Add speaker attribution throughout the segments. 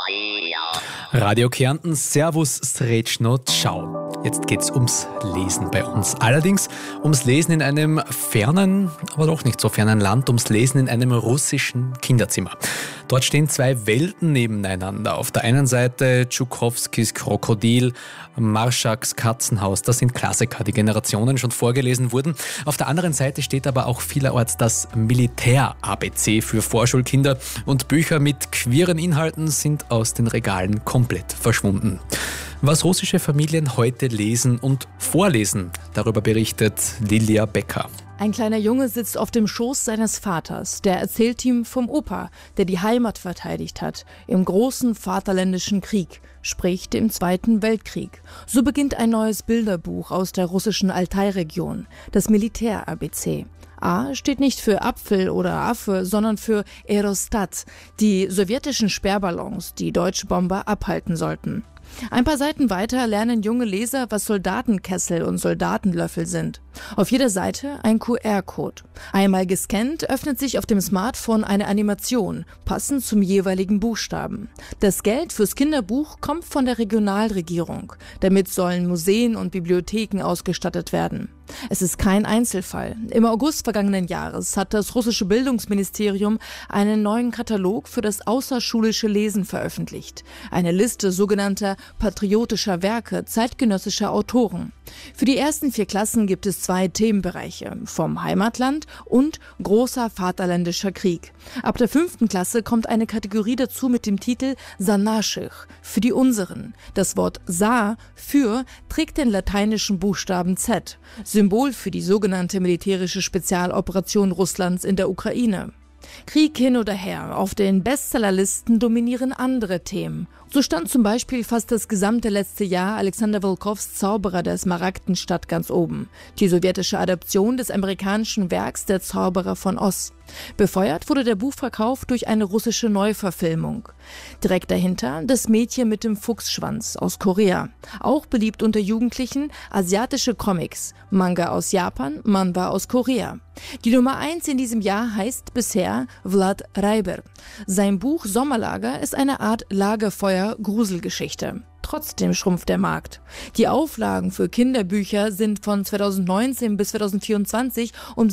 Speaker 1: Radio Kärnten, Servus, Srećno, ciao. Jetzt geht's ums Lesen bei uns. Allerdings ums Lesen in einem fernen, aber doch nicht so fernen Land, ums Lesen in einem russischen Kinderzimmer. Dort stehen zwei Welten nebeneinander. Auf der einen Seite Tschukowskis Krokodil, Marschaks Katzenhaus. Das sind Klassiker, die Generationen schon vorgelesen wurden. Auf der anderen Seite steht aber auch vielerorts das Militär-ABC für Vorschulkinder. Und Bücher mit queeren Inhalten sind aus den Regalen komplett verschwunden. Was russische Familien heute lesen und vorlesen, darüber berichtet Lilia Becker.
Speaker 2: Ein kleiner Junge sitzt auf dem Schoß seines Vaters. Der erzählt ihm vom Opa, der die Heimat verteidigt hat, im großen Vaterländischen Krieg, sprich dem Zweiten Weltkrieg. So beginnt ein neues Bilderbuch aus der russischen Altai-Region, das Militär-ABC. A steht nicht für Apfel oder Affe, sondern für Aerostat, die sowjetischen Sperrballons, die deutsche Bomber abhalten sollten. Ein paar Seiten weiter lernen junge Leser, was Soldatenkessel und Soldatenlöffel sind. Auf jeder Seite ein QR-Code. Einmal gescannt, öffnet sich auf dem Smartphone eine Animation, passend zum jeweiligen Buchstaben. Das Geld fürs Kinderbuch kommt von der Regionalregierung. Damit sollen Museen und Bibliotheken ausgestattet werden. Es ist kein Einzelfall. Im August vergangenen Jahres hat das russische Bildungsministerium einen neuen Katalog für das außerschulische Lesen veröffentlicht. Eine Liste sogenannter patriotischer Werke zeitgenössischer Autoren. Für die ersten 4 Klassen gibt es 2 Themenbereiche, vom Heimatland und großer Vaterländischer Krieg. Ab der 5. Klasse kommt eine Kategorie dazu mit dem Titel Za našich, für die Unseren. Das Wort Za, für, trägt den lateinischen Buchstaben Z, Symbol für die sogenannte militärische Spezialoperation Russlands in der Ukraine. Krieg hin oder her, auf den Bestsellerlisten dominieren andere Themen. So stand zum Beispiel fast das gesamte letzte Jahr Alexander Volkows Zauberer der Smaragdenstadt ganz oben, die sowjetische Adaption des amerikanischen Werks Der Zauberer von Oz. Befeuert wurde der Buchverkauf durch eine russische Neuverfilmung. Direkt dahinter das Mädchen mit dem Fuchsschwanz aus Korea. Auch beliebt unter Jugendlichen asiatische Comics, Manga aus Japan, Manhwa aus Korea. Die Nummer 1 in diesem Jahr heißt bisher Vlad Reiber. Sein Buch Sommerlager ist eine Art Lagerfeuer-Gruselgeschichte. Trotzdem schrumpft der Markt. Die Auflagen für Kinderbücher sind von 2019 bis 2024 um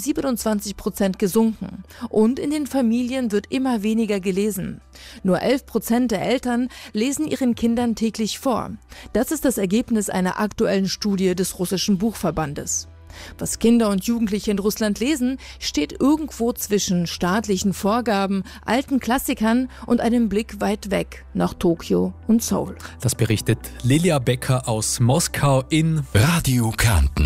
Speaker 2: 27% gesunken. Und in den Familien wird immer weniger gelesen. Nur 11% der Eltern lesen ihren Kindern täglich vor. Das ist das Ergebnis einer aktuellen Studie des russischen Buchverbandes. Was Kinder und Jugendliche in Russland lesen, steht irgendwo zwischen staatlichen Vorgaben, alten Klassikern und einem Blick weit weg nach Tokio und Seoul.
Speaker 1: Das berichtet Lilia Becker aus Moskau in
Speaker 3: Radio Kärnten.